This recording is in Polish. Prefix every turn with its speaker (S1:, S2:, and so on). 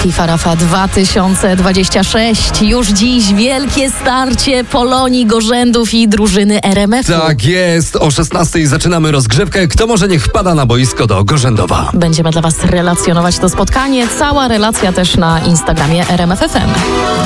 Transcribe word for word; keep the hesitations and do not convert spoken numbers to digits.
S1: FIFA Rafa dwa tysiące dwadzieścia sześć. Już dziś wielkie starcie Polonii Gorzędów i drużyny R M F-u.
S2: Tak jest, o szesnastej zaczynamy rozgrzewkę. Kto może, niech wpada na boisko do Gorzędowa.
S1: Będziemy dla Was relacjonować to spotkanie. Cała relacja też na Instagramie R M F F M.